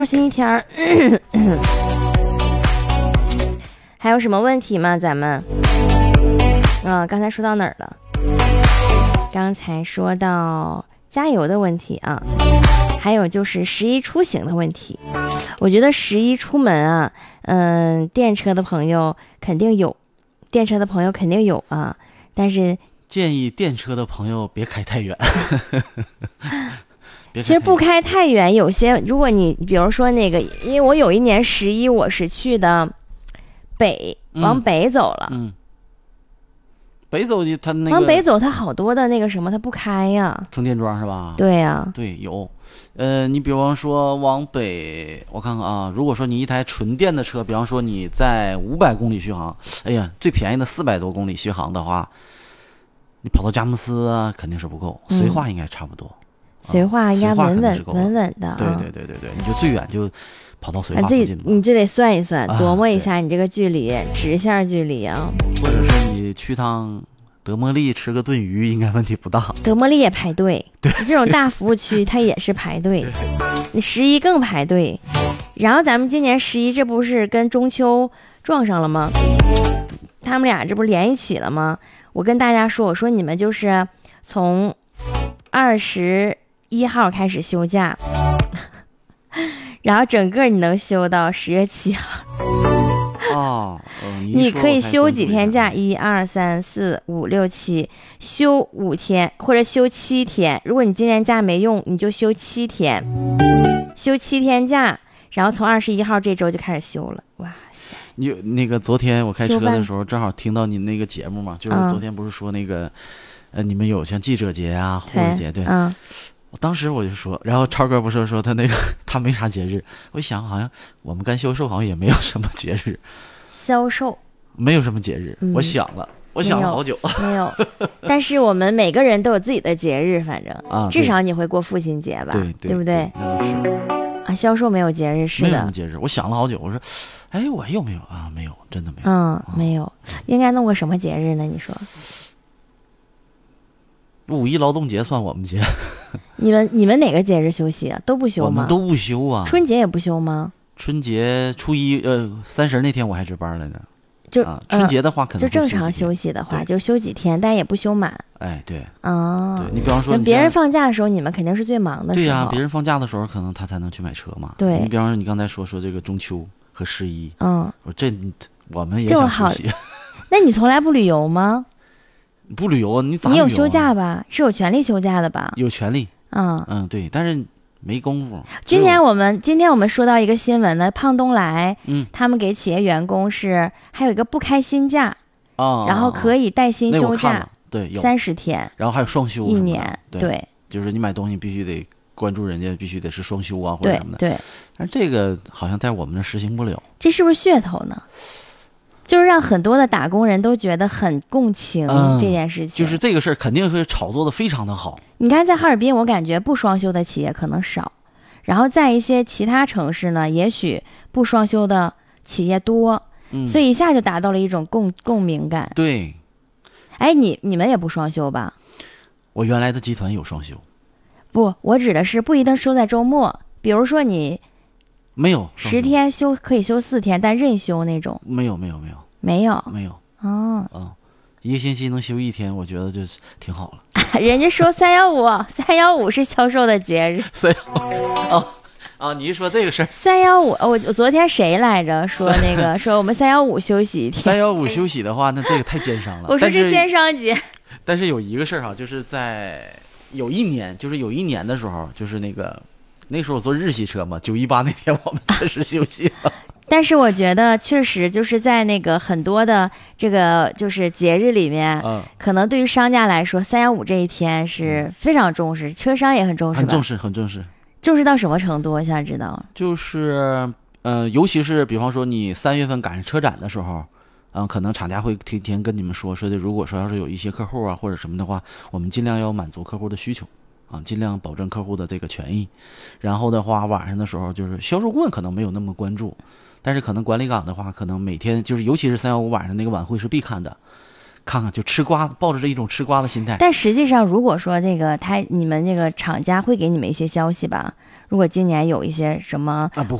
星期天儿还有什么问题吗？咱们刚才说到哪儿了？刚才说到加油的问题啊，还有就是11出行的问题。我觉得11出门啊，电车的朋友肯定有啊，但是建议电车的朋友别开太远。 其实不开太远，有些如果你比如说那个，因为我有一年11我是去的往北走了， 北走的他那个往北走，它好多的那个什么，它不开呀， 充电桩是吧？ 对呀， 对，有。你比方说往北，我看看啊，如果说你一台纯电的车，比方说你在500公里续航，哎呀，最便宜的400多公里续航的话，你跑到佳木斯啊，肯定是不够，绥化应该差不多。 绥化应该稳稳的， 对，你就最远就跑到绥化附近吧。 你就得算一算，琢磨一下你这个距离，直线距离啊。 或者是你去趟德莫利吃个炖鱼，应该问题不大。 德莫利也排队， 对， 这种大服务区它也是排队。你11更排队，然后咱们今年11这不是跟中秋撞上了吗？他们俩这不连一起了吗？我跟大家说，我说你们就是从21号开始休假，然后整个你能休到10月7号。你可以休几天假？1、2、3、4、5、6、7，休5天或者休7天。如果你今年假没用，你就休7天，休7天假，然后从21号这周就开始休了。哇塞！ 你那个昨天我开车的时候，正好听到你那个节目嘛，就是昨天不是说那个，你们有像记者节啊、护士节，对，我当时我就说，然后超哥不是说他那个他没啥节日，我一想好像我们干销售好像也没有什么节日， 销售没有什么节日，我想了好久， 没有，但是我们每个人都有自己的节日，反正至少你会过父亲节吧，对不对？销售没有节日，是的， 没有什么节日。我想了好久，我说，哎，我有没有啊？没有，真的没有。 没有，应该弄个什么节日呢？你说 ？5一劳动节算我们节。 你们哪个节日休息啊？都不休吗？ 我们都不休啊。 春节也不休吗？ 春节初一30那天我还值班来着。 就春节的话可能就正常休息的话就休几天，但也不休满。 哎，对。 对， 你比方说别人放假的时候，你们肯定是最忙的时候。 对呀，别人放假的时候，可能他才能去买车嘛。 对。 你比方说你刚才说这个中秋和11，我我们也想休息。 那你从来不旅游吗？ 不旅游，你咋旅游啊？ 你有休假吧？是有权利休假的吧？ 有权利。对，但是没功夫。 今天我们说到一个新闻呢，胖东来，他们给企业员工还有一个不开薪假，然后可以带薪休假， 对，有 30天， 然后还有双休 1年，对， 就是你买东西必须得关注人家，必须得是双休啊或者什么的， 对。 但是这个好像在我们这实行不了， 这是不是噱头呢？就是让很多的打工人都觉得很共情这件事情， 就是这个事儿肯定会炒作的非常的好。 你看在哈尔滨，我感觉不双休的企业可能少，然后在一些其他城市呢，也许不双休的企业多，所以一下就达到了一种共鸣感。 对， 哎，你们也不双休吧？ 我原来的集团有双休。 不，我指的是不一定收在周末，比如说你没有 10天可以休4天，但任休那种。 没有。一个星期能休1天，我觉得就是挺好了。 人家说315是销售的节日。 你一说这个事儿 ，315，我昨天谁来着说那个说我们315休息1天。 315休息的话，那这个太奸商了。 我说这奸商节。 但是有一个事儿就是在有一年的时候，就是那时候我坐日系车嘛，918那天我们确实休息了。 但是我觉得确实就是在那个很多的这个就是节日里面，可能对于商家来说，315这一天是非常重视，车商也很重视吧？ 很重视。 重视到什么程度？我想知道。 就是尤其是比方说你3月份赶上车展的时候，可能厂家会提前跟你们说的，如果说要是有一些客户啊或者什么的话，我们尽量要满足客户的需求。尽量保证客户的这个权益。然后的话，晚上的时候就是销售顾问可能没有那么关注，但是可能管理岗的话，可能每天就是尤其是315晚上那个晚会是必看的， 看看，就吃瓜，抱着这一种吃瓜的心态。 但实际上，如果说这个你们这个厂家会给你们一些消息吧？如果今年有一些什么